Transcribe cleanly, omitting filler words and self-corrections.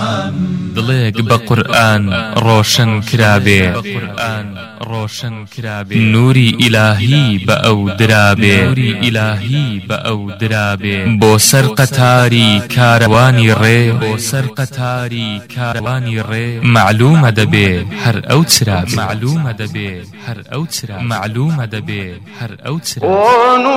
دڵێک بە قورئان ڕۆشن کرابێ نوری ئیلاهی بە ئەو درابێ بۆ سەر قەتاری کاروانی ڕێ معلومە دەبێ هەر ئەو چرابێ